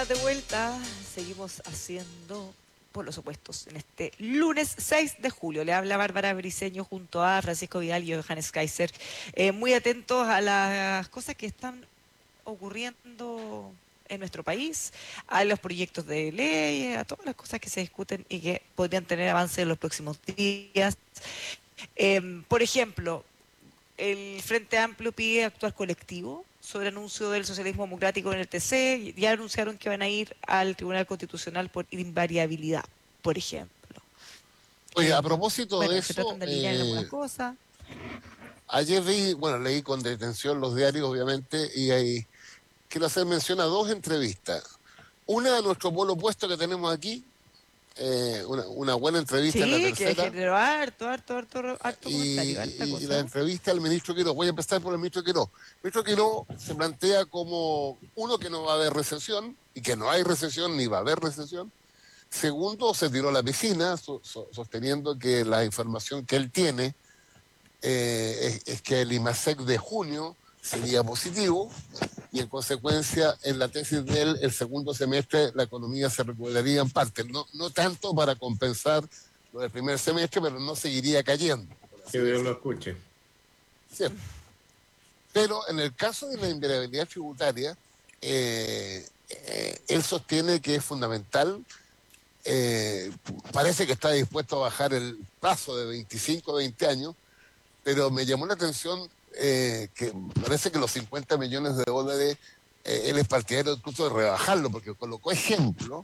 De vuelta, seguimos haciendo por los opuestos en este lunes 6 de julio. Le habla Bárbara Briceño junto a Francisco Vidal y Johannes Kaiser, muy atentos a las cosas que están ocurriendo en nuestro país, a los proyectos de ley, a todas las cosas que se discuten y que podrían tener avance en los próximos días. Por ejemplo, el Frente Amplio pide actuar colectivo sobre anuncio del socialismo democrático en el TC. Ya anunciaron que van a ir al Tribunal Constitucional por invariabilidad, por ejemplo. Oye, a propósito de Bueno, se eso, tratan de alinear en algunas cosas. ayer leí con detención los diarios, obviamente, y ahí quiero hacer mención a dos entrevistas. Una de nuestro polo opuesto que tenemos aquí, una buena entrevista en La Sí, que Tercera, generó harto comentario, harta y la cosa. entrevista al ministro Quirós. Voy a empezar por el ministro Quirós. El ministro Quirós se plantea como, uno, que no va a haber recesión, y que no hay recesión ni va a haber recesión. Segundo, se tiró a la piscina, sosteniendo que la información que él tiene es que el IMASEC de junio sería positivo y en consecuencia en la tesis de él el segundo semestre la economía se recuperaría en parte, no tanto para compensar lo del primer semestre, pero no seguiría cayendo. Que Dios lo escuche. ¿Cierto? Pero en el caso de la invariabilidad tributaria, él sostiene que es fundamental. Parece que está dispuesto a bajar el plazo de 25 a 20 años, pero me llamó la atención que parece que los 50 millones de dólares, él es partidario incluso de rebajarlo, porque colocó ejemplo,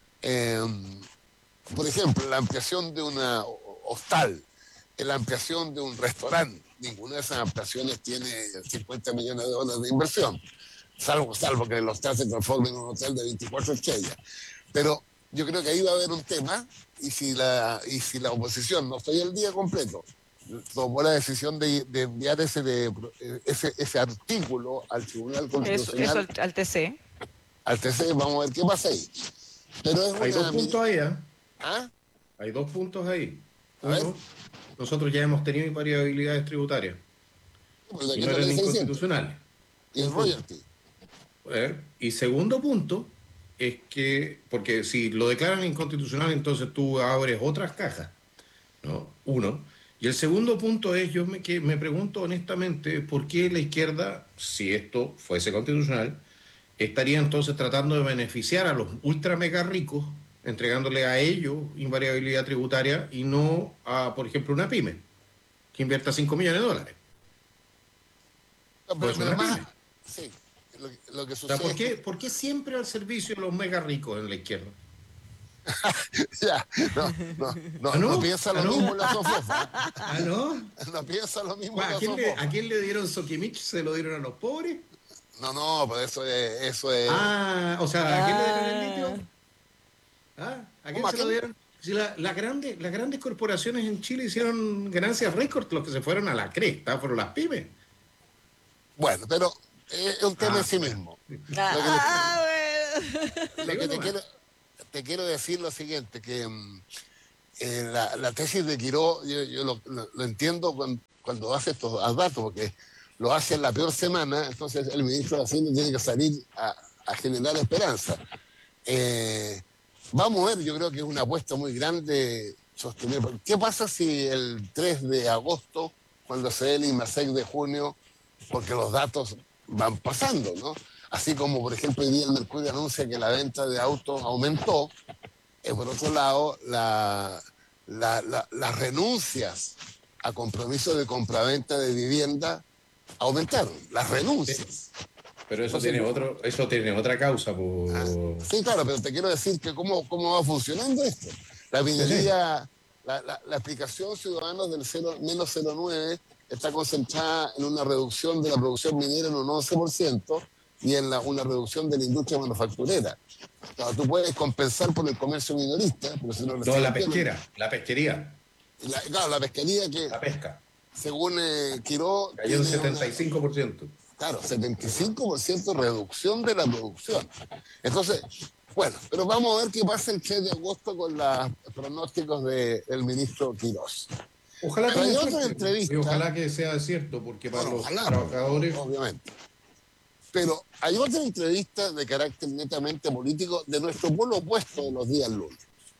por ejemplo, la ampliación de una hostal, la ampliación de un restaurante. Ninguna de esas ampliaciones tiene 50 millones de dólares de inversión, salvo que el hostal se transforme en un hotel de 24 estrellas. Pero yo creo que ahí va a haber un tema, y si la oposición no estoy el día completo, tomó la decisión de enviar ese artículo al Tribunal Eso Constitucional, al TC. al TC, vamos a ver qué pasa ahí. Pero es Hay dos puntos ahí, ¿eh? ¿Ah? Hay dos puntos ahí. A ver. Uno, nosotros ya hemos tenido invariabilidades tributarias Pues y no eran inconstitucionales. y el royalty. Y segundo punto es que, porque si lo declaran inconstitucional, entonces tú abres otras cajas, ¿no? Uno. Y el segundo punto es, que me pregunto honestamente, ¿por qué la izquierda, si esto fuese constitucional, estaría entonces tratando de beneficiar a los ultra mega ricos, entregándole a ellos invariabilidad tributaria y no a, por ejemplo, una pyme que invierta 5 millones de dólares? No, Pues una más, pyme. sí, lo que O sea, sucede ¿por qué siempre al servicio de los mega ricos en la izquierda? ya, no piensa lo mismo la Sofofa. ¿Ah, no? No piensa lo mismo ¿A la quién Sofofa. le dieron Soquimich? ¿Se lo dieron a los pobres? No, pero eso es. Ah, o sea, ¿a quién le dieron el litio? ¿Ah? ¿A quién ¿Cómo, se lo dieron? Si las grandes corporaciones en Chile hicieron ganancias récord, los que se fueron a la cresta fueron las pymes. Bueno, pero es un tema en sí mismo. Lo que te quiero decir lo siguiente, que la tesis de Quirós, yo lo entiendo cuando hace estos datos, porque lo hace en la peor semana, entonces el ministro de Hacienda tiene que salir a generar esperanza. Vamos a ver, yo creo que es una apuesta muy grande sostener. ¿Qué pasa si el 3 de agosto, cuando se dé el IMASEC de junio, porque los datos van pasando, ¿no? Así como, por ejemplo, hoy día el Mercurio anuncia que la venta de autos aumentó, por otro lado, las renuncias a compromisos de compraventa de vivienda aumentaron, las renuncias. Pero eso tiene otra causa. Sí, claro, pero te quiero decir que cómo va funcionando esto. La minería, la explicación Ciudadanos del menos 0,9 está concentrada en una reducción de la producción minera en un 11% y en una reducción de la industria manufacturera. Claro, tú puedes compensar por el comercio minorista. Pero si no, la pesquería. Claro, la pesquería que, la pesca, según Quirós, cayó un 75%. Claro, 75% reducción de la producción. Entonces, bueno, pero vamos a ver qué pasa el 3 de agosto con los pronósticos del ministro Quirós. Ojalá pero hay otra entrevista. Y ojalá que sea cierto, porque para los trabajadores... Obviamente. Pero hay otra entrevista de carácter netamente político de nuestro polo opuesto de los días lunes.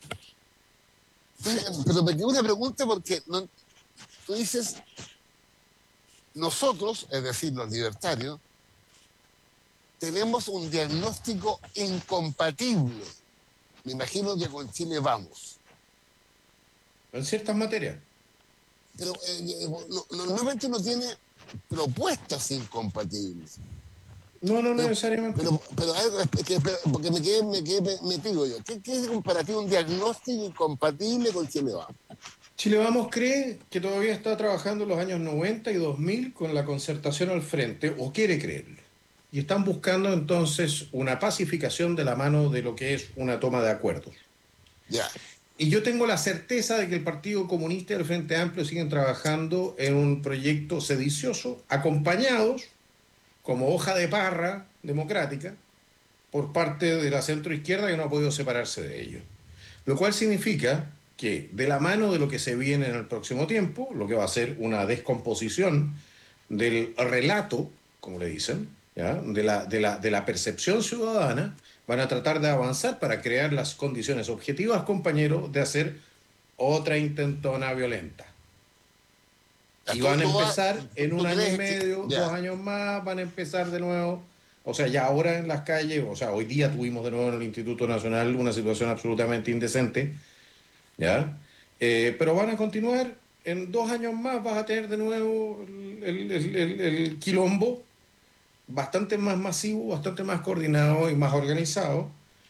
Pero me quedó una pregunta porque tú dices, nosotros, es decir, los libertarios, tenemos un diagnóstico incompatible. Me imagino que con Chile Vamos. En ciertas materias. Pero normalmente uno tiene propuestas incompatibles. No necesariamente. Porque me quedé metido yo. ¿Qué es comparativo? Un diagnóstico incompatible con Chile Vamos. Chile Vamos cree que todavía está trabajando en los años 90 y 2000 con la concertación al frente, o quiere creerlo. Y están buscando entonces una pacificación de la mano de lo que es una toma de acuerdos. Ya. Y yo tengo la certeza de que el Partido Comunista y el Frente Amplio siguen trabajando en un proyecto sedicioso, acompañados, como hoja de parra democrática, por parte de la centroizquierda que no ha podido separarse de ello. Lo cual significa que de la mano de lo que se viene en el próximo tiempo, lo que va a ser una descomposición del relato, como le dicen, ¿ya? De la percepción ciudadana, van a tratar de avanzar para crear las condiciones objetivas, compañeros, de hacer otra intentona violenta. Y van a empezar en un año y medio, 2 años más, van a empezar de nuevo. O sea, ya ahora en las calles, o sea, hoy día tuvimos de nuevo en el Instituto Nacional una situación absolutamente indecente, ¿ya? Pero van a continuar, en 2 años más vas a tener de nuevo el quilombo, bastante más masivo, bastante más coordinado y más organizado,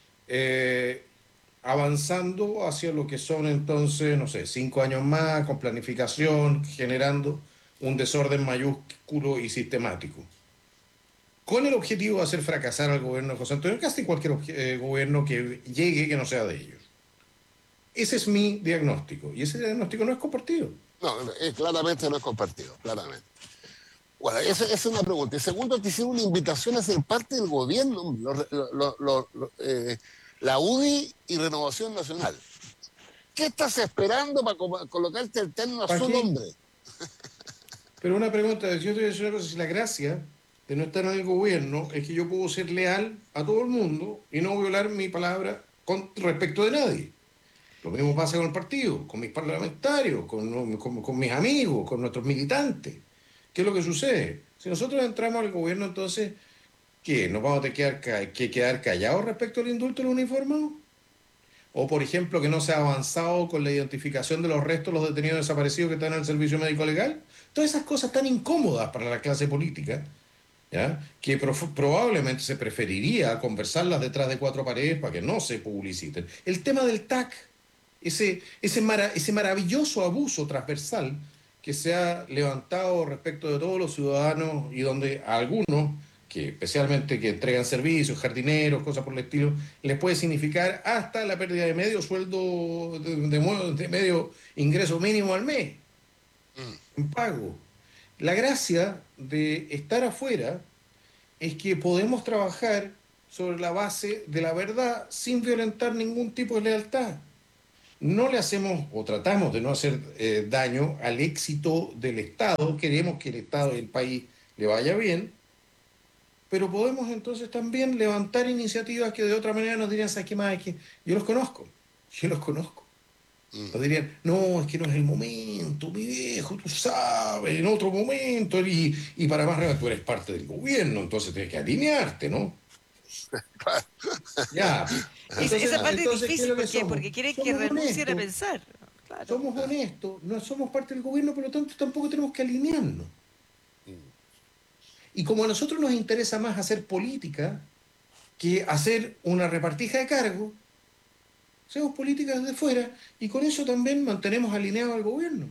avanzando hacia lo que son entonces, no sé, 5 años más, con planificación, generando un desorden mayúsculo y sistemático, con el objetivo de hacer fracasar al gobierno de José Antonio Kast y cualquier gobierno que llegue que no sea de ellos. Ese es mi diagnóstico, y ese diagnóstico no es compartido. No, claramente no es compartido, claramente. Bueno, esa es una pregunta. Y segundo, te hicieron una invitación a ser parte del gobierno, la UDI y Renovación Nacional. ¿Qué estás esperando para colocarte el terno a su nombre? Pero una pregunta, yo te voy a decir una cosa, si la gracia de no estar en el gobierno es que yo puedo ser leal a todo el mundo y no violar mi palabra con respecto de nadie. Lo mismo pasa con el partido, con mis parlamentarios, con mis amigos, con nuestros militantes. ¿Qué es lo que sucede? Si nosotros entramos al gobierno, entonces, ¿qué? ¿Nos vamos a quedar callados respecto al indulto de los uniformados? O, por ejemplo, que no se ha avanzado con la identificación de los restos de los detenidos desaparecidos que están en el servicio médico legal. Todas esas cosas tan incómodas para la clase política, ¿ya? Que probablemente se preferiría conversarlas detrás de 4 paredes para que no se publiciten. El tema del TAC, ese maravilloso abuso transversal que se ha levantado respecto de todos los ciudadanos y donde a algunos, que especialmente que entregan servicios, jardineros, cosas por el estilo, les puede significar hasta la pérdida de medio sueldo, de medio ingreso mínimo al mes, en pago. La gracia de estar afuera es que podemos trabajar sobre la base de la verdad sin violentar ningún tipo de lealtad. No le hacemos o tratamos de no hacer daño al éxito del Estado, queremos que el Estado y el país le vaya bien, pero podemos entonces también levantar iniciativas que de otra manera nos dirían, ¿sabes qué más? Es que yo los conozco. Nos dirían, no, es que no es el momento, mi viejo, tú sabes, en otro momento, y para más, tú eres parte del gobierno, entonces tienes que alinearte, ¿no? Ya. Entonces, esa parte es difícil, ¿por qué? porque quieren que renuncien a pensar. Claro. Somos honestos, no somos parte del gobierno, por lo tanto tampoco tenemos que alinearnos. Y como a nosotros nos interesa más hacer política que hacer una repartija de cargos, hacemos políticas desde fuera y con eso también mantenemos alineado al gobierno.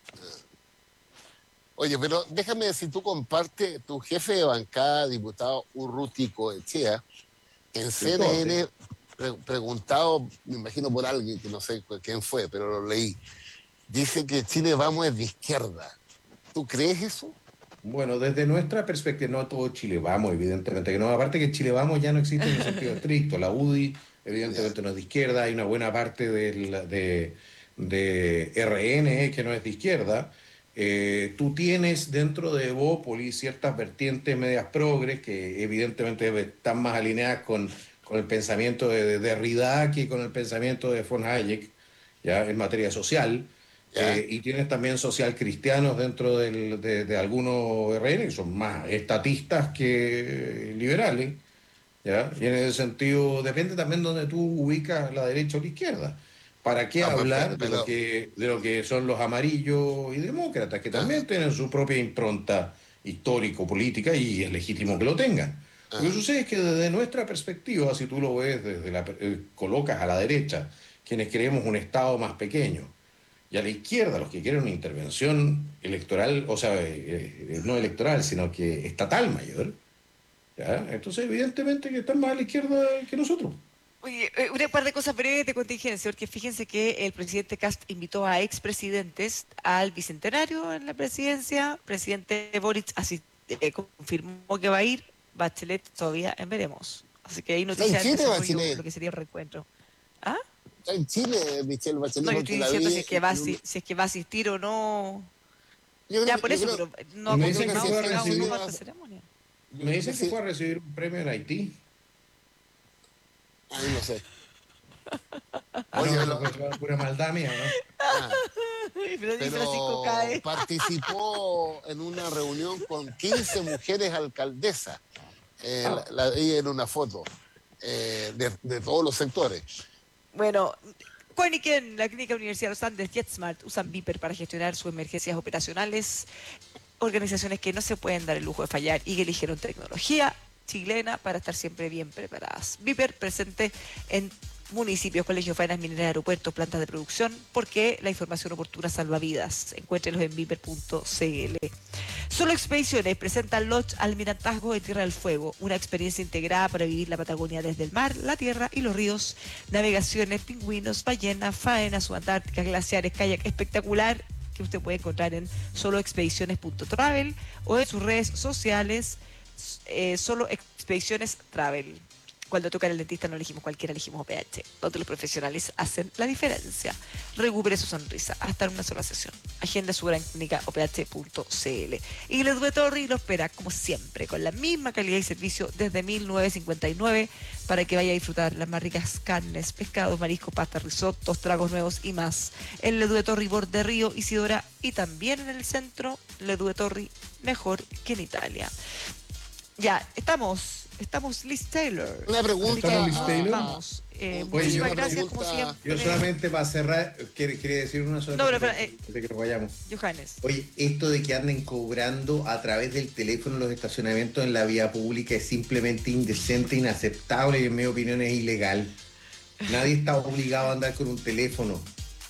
Oye, pero déjame si tú compartes, tu jefe de bancada, diputado Urruti Coechea, en CNN, preguntado, me imagino por alguien, que no sé quién fue, pero lo leí, dice que Chile Vamos es de izquierda. ¿Tú crees eso? Bueno, desde nuestra perspectiva, no todo Chile Vamos, evidentemente que no. Aparte que Chile Vamos ya no existe en el sentido estricto. La UDI, evidentemente, no es de izquierda. Hay una buena parte de RN que no es de izquierda. tú tienes dentro de Evópolis ciertas vertientes medias progres que evidentemente están más alineadas con el pensamiento de Derrida que con el pensamiento de von Hayek, ya en materia social. ¿Ya? Y tienes también social cristianos dentro de algunos RN que son más estatistas que liberales, ¿ya? Y en ese sentido depende también donde tú ubicas la derecha o la izquierda. ¿Para qué Ah, hablar pero, de lo que son los amarillos y demócratas, que ah, también tienen su propia impronta histórico-política y es legítimo que lo tengan? Lo que ah. sucede es que desde nuestra perspectiva, si tú lo ves colocas a la derecha quienes queremos un Estado más pequeño, y a la izquierda, los que quieren una intervención electoral, o sea, no electoral, sino que estatal mayor, ¿ya? Entonces evidentemente que están más a la izquierda que nosotros. Oye, una par de cosas breves de contingencia, porque fíjense que el presidente Kast invitó a expresidentes al bicentenario en la presidencia. Presidente Boric confirmó que va a ir. Bachelet todavía en veremos. Así que hay Está en noticias en Chile, desarrollo, Bachelet. lo que sería un reencuentro. ¿Ah? Está en Chile, Michelle No, Bachelet, yo porque estoy la diciendo vi si es que va, en un... si es que va a asistir o no. Yo creo, Ya, por yo eso, creo, pero no Y ha me yo creo dicen que que sí confirmado fue a si va o no recibir, va a va, esta ceremonia. yo me creo que dicen que sí. fue a recibir un premio en Haití. Ay, no sé. Ah, no, Oye, eso fue pura maldad mía, ¿no? ah, Pero di Francisco pero cae. participó en una reunión con 15 mujeres alcaldesas, Ah, ahí en una foto, de todos los sectores. Bueno, Coiniken, la Clínica Universidad de los Andes, JetSmart, usan Viper para gestionar sus emergencias operacionales. Organizaciones que no se pueden dar el lujo de fallar y que eligieron tecnología chilena para estar siempre bien preparadas. Viper presente en municipios, colegios, faenas mineras, aeropuertos, plantas de producción, porque la información oportuna salva vidas. Encuéntrenlos en viper.cl. Solo Expediciones presenta Lodge Almirantazgo de Tierra del Fuego, una experiencia integrada para vivir la Patagonia desde el mar, la tierra y los ríos, navegaciones, pingüinos, ballenas, faenas subantárticas, glaciares, kayak espectacular que usted puede encontrar en soloexpediciones.travel o en sus redes sociales, Solo Expediciones Travel. Cuando toca el dentista no elegimos cualquiera, elegimos OPH, donde los profesionales hacen la diferencia. Recupere su sonrisa hasta en una sola sesión. Agenda su gran clínica oph.cl. Y Les Torri lo espera, como siempre, con la misma calidad y servicio desde 1959 para que vaya a disfrutar las más ricas carnes, pescados, mariscos, pastas, risotos, tragos nuevos y más. En Le Torri, Borde Río, Isidora y también en el centro, Le Torri, mejor que en Italia. Ya, estamos Liz Taylor. Una pregunta. ¿Estamos Liz Taylor? Vamos. Oye, Muchísimas yo- gracias, pregunta- como siempre. yo solamente para cerrar, quiere decir una sola No, pero cosa espera, antes de que nos vayamos. Johannes. Oye, esto de que anden cobrando a través del teléfono los estacionamientos en la vía pública es simplemente indecente, inaceptable y en mi opinión es ilegal. Nadie está obligado a andar con un teléfono.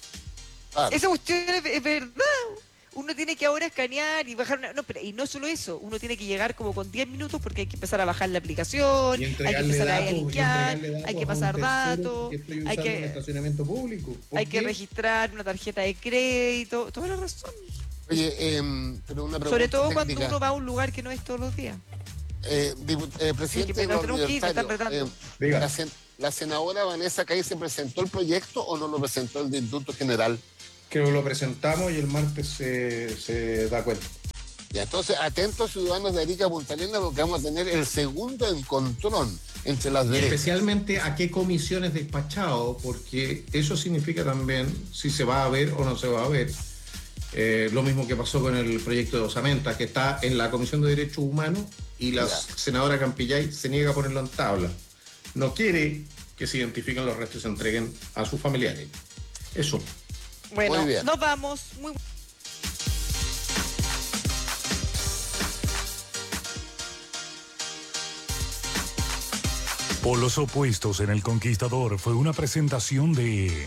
Ah, Esa cuestión es verdad. Uno tiene que ahora escanear y bajar una... No, pero, y no solo eso, uno tiene que llegar como con 10 minutos porque hay que empezar a bajar la aplicación, Y hay que entregarle empezar datos, a linkear, datos hay que a un pasar tercero datos, porque estoy hay usando un que, estacionamiento público. ¿Por hay que qué? registrar una tarjeta de crédito, toda la razón. oye, pero una pregunta Sobre todo cuando técnica. uno va a un lugar que no es todos los días. Presidente Sí, de nos los tenemos que ir, me están universitarios, retando. Diga. la senadora Vanessa Cáiz presentó el proyecto o no lo presentó el Instituto General. Creo que lo presentamos y el martes se da cuenta. Ya, entonces, atentos ciudadanos de Arica Punta Arenas, porque vamos a tener el segundo encontrón entre las Y derechas. especialmente a qué comisiones despachado, porque eso significa también si se va a ver o no se va a ver. Lo mismo que pasó con el proyecto de Osamenta, que está en la Comisión de Derechos Humanos y la Ya. senadora Campillay se niega a ponerlo en tabla. No quiere que se identifiquen los restos y se entreguen a sus familiares. Eso. Bueno, Muy bien. nos vamos. Muy Polos opuestos en El Conquistador fue una presentación de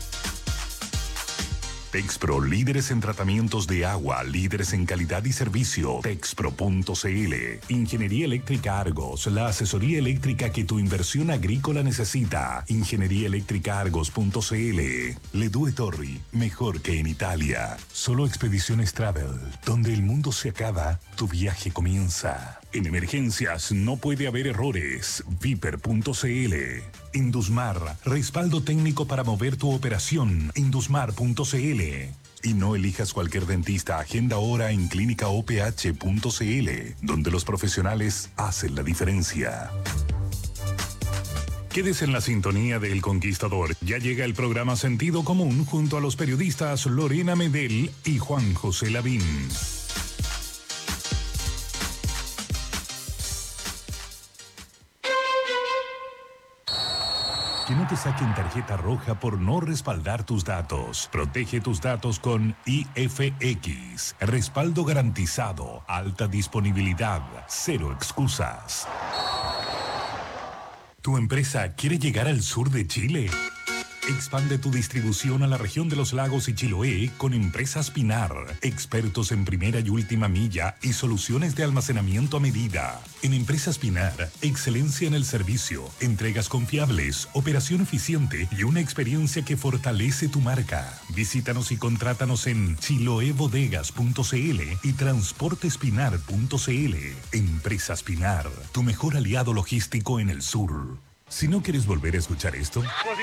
Texpro, líderes en tratamientos de agua, líderes en calidad y servicio. Texpro.cl. Ingeniería Eléctrica Argos, la asesoría eléctrica que tu inversión agrícola necesita. Ingenieríaeléctricaargos.cl. Ledue Torri, mejor que en Italia. Solo Expediciones Travel, donde el mundo se acaba, tu viaje comienza. En emergencias no puede haber errores. Viper.cl. Indusmar, respaldo técnico para mover tu operación. Indusmar.cl. Y no elijas cualquier dentista. Agenda ahora en clínicaoph.cl, donde los profesionales hacen la diferencia. Quédese en la sintonía de El Conquistador. Ya llega el programa Sentido Común junto a los periodistas Lorena Medel y Juan José Lavín. Que no te saquen tarjeta roja por no respaldar tus datos. Protege tus datos con IFX. Respaldo garantizado, alta disponibilidad, cero excusas. ¿Tu empresa quiere llegar al sur de Chile? Expande tu distribución a la región de los lagos y Chiloé con Empresas Pinar, expertos en primera y última milla y soluciones de almacenamiento a medida. En Empresas Pinar, excelencia en el servicio, entregas confiables, operación eficiente y una experiencia que fortalece tu marca. Visítanos y contrátanos en chiloebodegas.cl y transportespinar.cl. Empresas Pinar, tu mejor aliado logístico en el sur. Si no quieres volver a escuchar esto,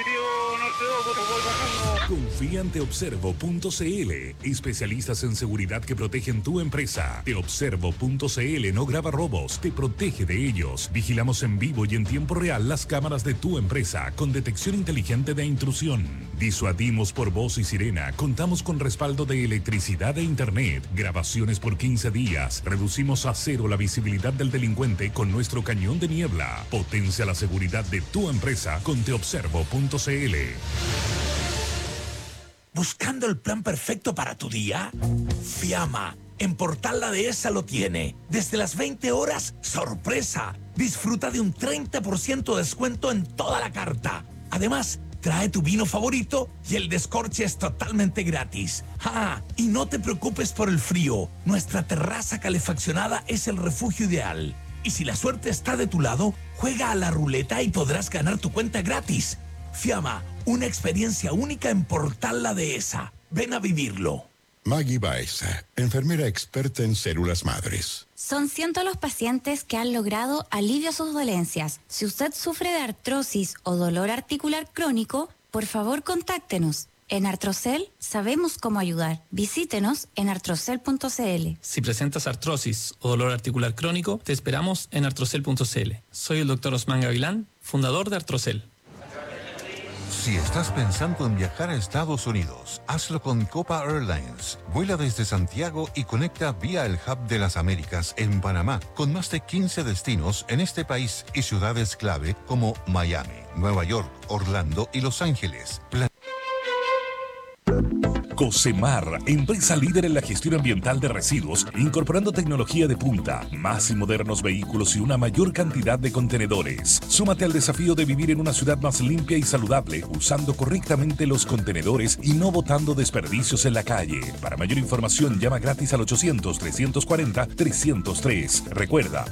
confía en teobservo.cl, especialistas en seguridad que protegen tu empresa. Teobservo.cl no graba robos, te protege de ellos. Vigilamos en vivo y en tiempo real las cámaras de tu empresa con detección inteligente de intrusión. Disuadimos por voz y sirena, contamos con respaldo de electricidad e internet, grabaciones por 15 días, reducimos a cero la visibilidad del delincuente con nuestro cañón de niebla. Potencia la seguridad de tu empresa con teobservo.cl. ¿Buscando el plan perfecto para tu día? Fiamma, en Portal La Dehesa lo tiene. Desde las 20 horas, ¡sorpresa! Disfruta de un 30% de descuento en toda la carta. Además, trae tu vino favorito y el descorche es totalmente gratis. Y no te preocupes por el frío. Nuestra terraza calefaccionada es el refugio ideal. Y si la suerte está de tu lado, juega a la ruleta y podrás ganar tu cuenta gratis. Fiamma, una experiencia única en Portal La Dehesa. Ven a vivirlo. Maggie Baeza, enfermera experta en células madres. Son cientos los pacientes que han logrado alivio a sus dolencias. Si usted sufre de artrosis o dolor articular crónico, por favor contáctenos. En Artrocel sabemos cómo ayudar. Visítenos en artrocel.cl. Si presentas artrosis o dolor articular crónico, te esperamos en artrocel.cl. Soy el Dr. Osman Gavilán, fundador de Artrocel. Si estás pensando en viajar a Estados Unidos, hazlo con Copa Airlines. Vuela desde Santiago y conecta vía el Hub de las Américas en Panamá, con más de 15 destinos en este país y ciudades clave como Miami, Nueva York, Orlando y Los Ángeles. Cosemar, empresa líder en la gestión ambiental de residuos, incorporando tecnología de punta, más y modernos vehículos y una mayor cantidad de contenedores. Súmate al desafío de vivir en una ciudad más limpia y saludable, usando correctamente los contenedores y no botando desperdicios en la calle. Para mayor información, llama gratis al 800-340-303. Recuerda,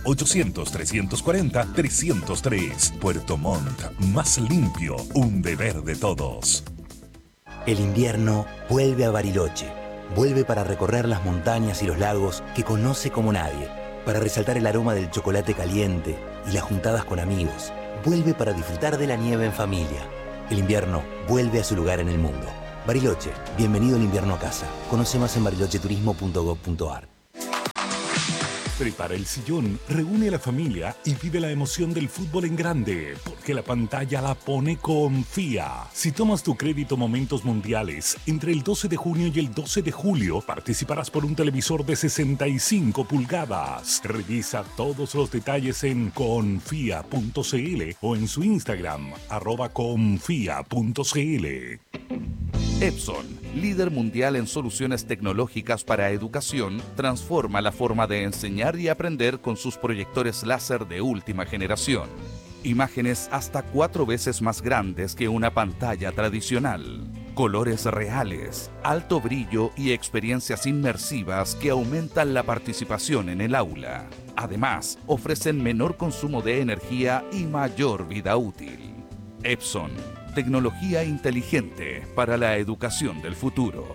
800-340-303. Puerto Montt, más limpio, un deber de todos. El invierno vuelve a Bariloche. Vuelve para recorrer las montañas y los lagos que conoce como nadie. Para resaltar el aroma del chocolate caliente y las juntadas con amigos. Vuelve para disfrutar de la nieve en familia. El invierno vuelve a su lugar en el mundo. Bariloche, bienvenido el invierno a casa. Conoce más en barilocheturismo.gov.ar. Prepara el sillón, reúne a la familia y vive la emoción del fútbol en grande, porque la pantalla la pone Confía. Si tomas tu crédito Momentos Mundiales entre el 12 de junio y el 12 de julio, participarás por un televisor de 65 pulgadas. Revisa todos los detalles en confia.cl o en su Instagram, @confia.cl. Epson, líder mundial en soluciones tecnológicas para educación, transforma la forma de enseñar y aprender con sus proyectores láser de última generación. Imágenes hasta 4 veces más grandes que una pantalla tradicional. Colores reales, alto brillo y experiencias inmersivas que aumentan la participación en el aula. Además, ofrecen menor consumo de energía y mayor vida útil. Epson. Tecnología inteligente para la educación del futuro.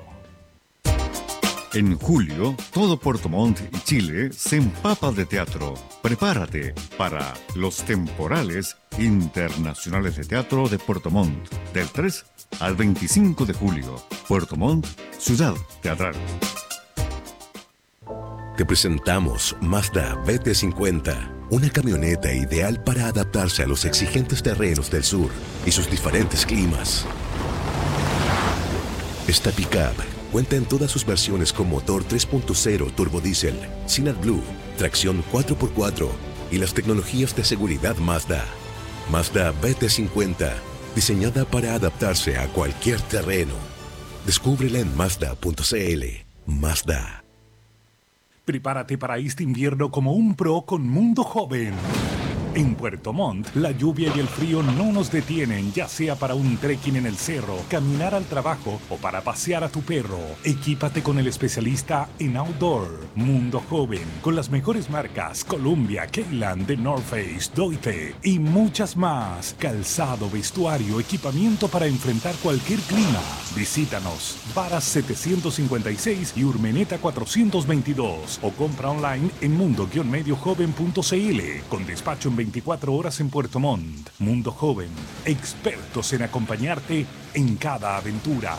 En julio, todo Puerto Montt y Chile se empapa de teatro. Prepárate para los temporales internacionales de teatro de Puerto Montt, del 3 al 25 de julio. Puerto Montt, ciudad teatral. Te presentamos Mazda BT50, una camioneta ideal para adaptarse a los exigentes terrenos del sur y sus diferentes climas. Esta pickup cuenta en todas sus versiones con motor 3.0 turbodiesel, sin AdBlue, tracción 4x4 y las tecnologías de seguridad Mazda. Mazda BT50, diseñada para adaptarse a cualquier terreno. Descúbrela en Mazda.cl. Mazda. Prepárate para este invierno como un pro con Mundo Joven. En Puerto Montt, la lluvia y el frío no nos detienen, ya sea para un trekking en el cerro, caminar al trabajo o para pasear a tu perro. Equípate con el especialista en outdoor. Mundo Joven, con las mejores marcas Columbia, Keyland, The North Face, Doite y muchas más. Calzado, vestuario, equipamiento para enfrentar cualquier clima. Visítanos, Varas 756 y Urmeneta 422 o compra online en mundo-mediojoven.cl con despacho en 24 horas en Puerto Montt. Mundo Joven, expertos en acompañarte en cada aventura.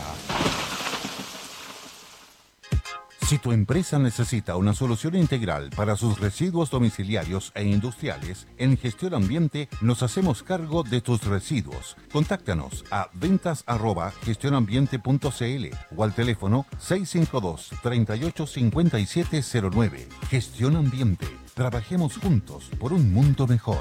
Si tu empresa necesita una solución integral para sus residuos domiciliarios e industriales, en Gestión Ambiente nos hacemos cargo de tus residuos. Contáctanos a ventas@gestionambiente.cl o al teléfono 652-385709. Gestión Ambiente. Trabajemos juntos por un mundo mejor.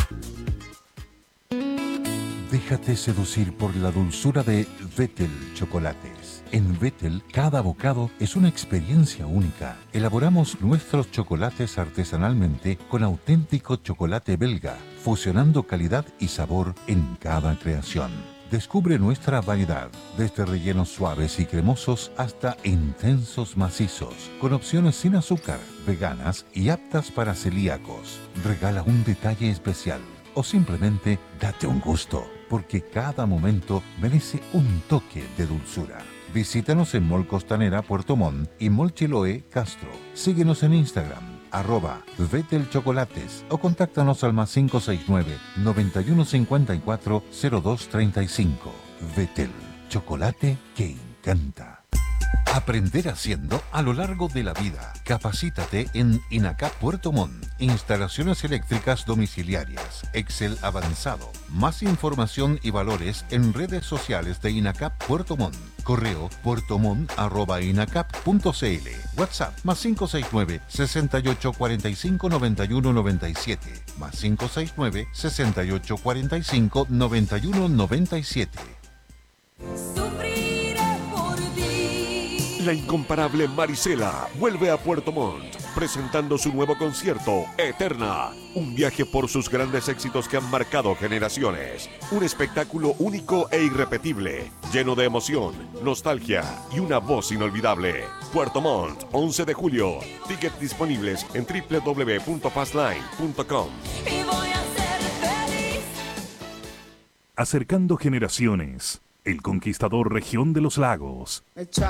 Déjate seducir por la dulzura de Vettel Chocolates. En Vettel, cada bocado es una experiencia única. Elaboramos nuestros chocolates artesanalmente con auténtico chocolate belga, fusionando calidad y sabor en cada creación. Descubre nuestra variedad, desde rellenos suaves y cremosos hasta intensos macizos, con opciones sin azúcar, veganas y aptas para celíacos. Regala un detalle especial o simplemente date un gusto, porque cada momento merece un toque de dulzura. Visítanos en Mall Costanera Puerto Montt y Mall Chiloé Castro. Síguenos en Instagram, @Vettel Chocolates o contáctanos al +569 9154 0235. Vettel, chocolate que encanta. Aprender haciendo a lo largo de la vida. Capacítate en INACAP Puerto Montt. Instalaciones eléctricas domiciliarias. Excel avanzado. Más información y valores en redes sociales de INACAP Puerto Montt. Correo puertomont@inacap.cl. WhatsApp +569 68 45 91 97. +569 68 45 91 97. La incomparable Marisela vuelve a Puerto Montt, presentando su nuevo concierto, Eterna. Un viaje por sus grandes éxitos que han marcado generaciones. Un espectáculo único e irrepetible, lleno de emoción, nostalgia y una voz inolvidable. Puerto Montt, 11 de julio. Tickets disponibles en www.fastline.com. Acercando generaciones. El Conquistador Región de los Lagos.